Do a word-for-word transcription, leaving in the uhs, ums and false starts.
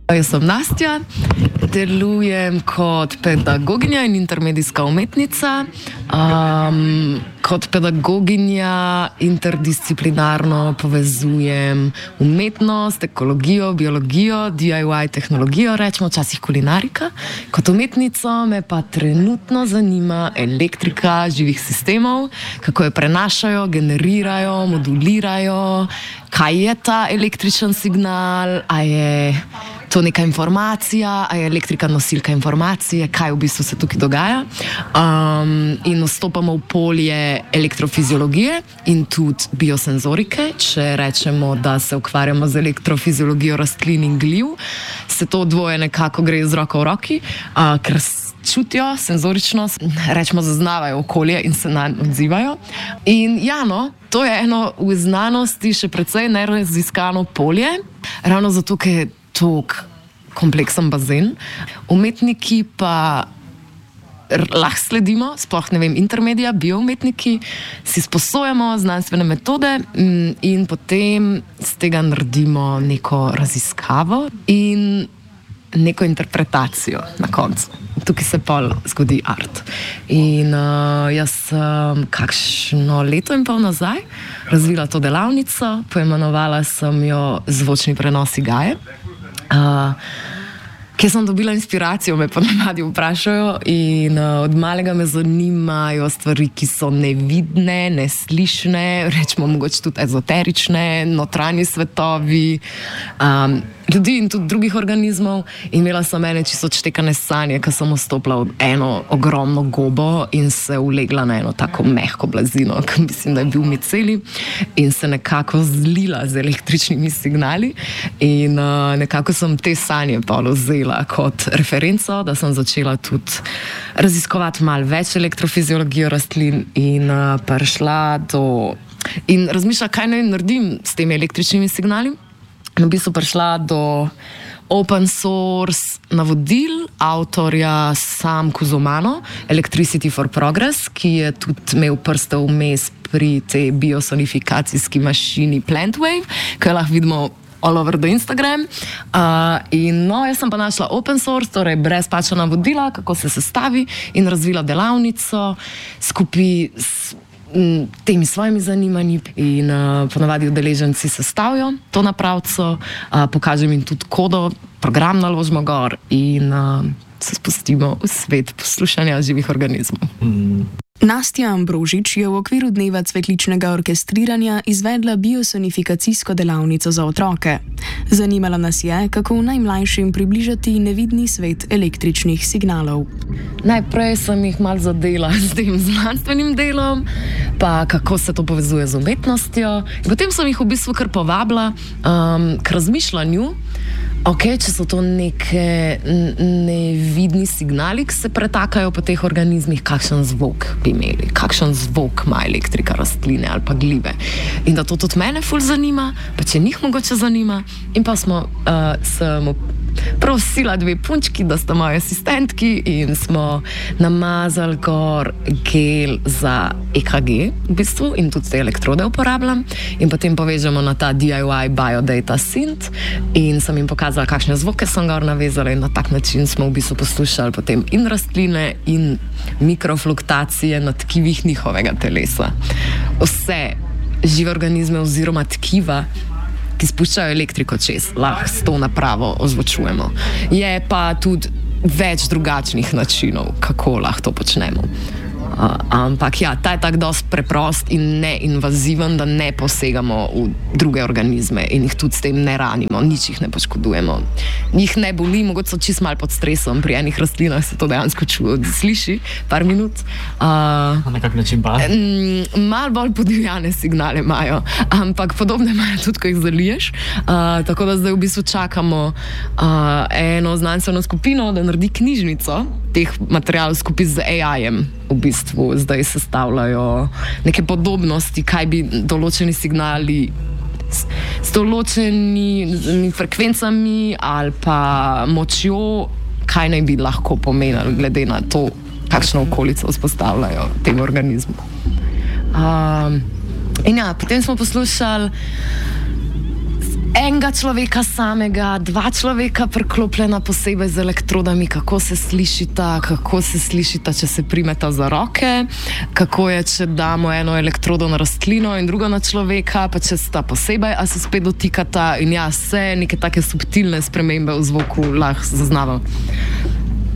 Jaz sem Nastja, delujem kot pedagoginja in intermedijska umetnica. Um, kot pedagoginja interdisciplinarno povezujem umetnost, ekologijo, biologijo, D I Y tehnologijo, rečemo včasih kulinarika. Kot umetnico me pa trenutno zanima elektrika živih sistemov, kako jo prenašajo, generirajo, modulirajo, kaj je ta električen signal, a je to neka informacija, a je elektrika nosilka informacije, kaj v bistvu se tukaj dogaja. Um, in vstopamo v polje elektrofiziologije in tudi biosenzorike. Če rečemo, da se ukvarjamo z elektrofiziologijo rastlin in gliv, se to dvoje nekako gre z roko v roki, uh, ker čutijo senzorično, rečemo, zaznavajo okolje in se nanj odzivajo. In ja, no, to je eno v znanosti še precej neraziskano polje, ravno zato, ker je tok kompleksen bazen. Umetniki pa lahko sledimo, sploh ne vem, intermedija, bioumetniki, si sposojamo znanstvene metode in potem z tega naredimo neko raziskavo in neko interpretacijo na koncu. Tukaj se pol zgodi art. In uh, jaz sem um, kakšno leto in pol nazaj razvila to delavnico, poimenovala sem jo Zvočni prenosi Gaje. Uh, kjer sem dobila inspiracijo, me pa mladi vprašajo in uh, od malega me zanimajo stvari, ki so nevidne, neslišne, rečemo mogoče tudi ezoterične, notranji svetovi, um, ljudi in tudi drugih organizmov. In imela sem ene čisto odštekane sanje, ko sem vstopila v eno ogromno gobo in se ulegla na eno tako mehko blazino, ki mislim, da je bil miceli, in se nekako zlila z električnimi signali. In uh, nekako sem te sanje pa vzela kot referenco, da sem začela tudi raziskovati malo več elektrofiziologijo rastlin in uh, prišla do... in razmišljala, kaj naj naredim s temi električnimi signali. In v bistvu prišla do open source navodil avtorja Sam Kuzumano, Electricity for Progress, ki je tudi imel prste vmes pri tej biosonifikacijski mašini PlantWave, ki jo lahko vidimo all over the Instagram. Uh, in no, jaz sem pa našla open source, torej brezplačna navodila, kako se sestavi, in razvila delavnico skupaj s temi svojimi zanimanji in uh, ponavadi udeleženci sestavijo to napravco, uh, pokažem jim tudi kodo, program naložimo gor in uh, se spustimo v svet poslušanja živih organizmov. Mm. Nastja Ambrožič je v okviru dneva cvetličnega orkestriranja izvedla biosonifikacijsko delavnico za otroke. Zanimalo nas je, kako v najmlajšim približati nevidni svet električnih signalov. Najprej sem jih malo zadela s tem znanstvenim delom, pa kako se to povezuje z umetnostjo. In potem sem jih v bistvu kar povabila um, k razmišljanju, ok, če so to neke nevidni signali, ki se pretakajo po teh organizmih, kakšen zvok bi imeli, kakšen zvok ima elektrika rastline ali pa glive. In da to tudi mene ful zanima, pa če njih mogoče zanima. In pa smo uh, samo prosila dve punčki, da sta moji asistentki, in smo namazali gor gel za E K G v bistvu in tudi te elektrode uporabljam. In potem povežemo na ta D I Y Biodata Synth in sem jim pokazala, kakšne zvoke sem gor navezala, in na tak način smo v bistvu poslušali potem in rastline in mikrofluktacije na tkivih njihovega telesa. Vse žive organizme oziroma tkiva, ki spuščajo elektriko čez, lahko s to napravo ozvočujemo. Je pa tudi več drugačnih načinov, kako lahko to počnemo. Uh, ampak ja, ta je tako dosti preprost in neinvaziven, da ne posegamo v druge organizme in jih tudi s tem ne ranimo, nič jih ne poškodujemo. Njih ne boli, mogoče so čist malo pod stresom, pri enih rastlinah se to dejansko čuje, sliši par minut. Uh, Na kak način pa? Um, malo bolj podivjane signale imajo, ampak podobne imajo tudi, ko jih zaliješ. Uh, tako da zdaj v bistvu čakamo uh, eno znanstveno skupino, da naredi knjižnico teh materialov skupaj z A I-jem. V bistvu zdaj sestavljajo neke podobnosti, kaj bi določeni signali s, s določenimi frekvencami ali pa močjo, kaj naj bi lahko pomenili, glede na to, kakšno okolico vzpostavljajo tem organizmu. Um, in ja, potem smo poslušali enega človeka samega, dva človeka priklopljena posebej z elektrodami, kako se slišita, kako se slišita, če se primeta za roke, kako je, če damo eno elektrodo na rastlino in drugo na človeka, pa če sta posebej, a se spet dotikata in ja, vse neke take subtilne spremembe v zvoku lahko zaznavam.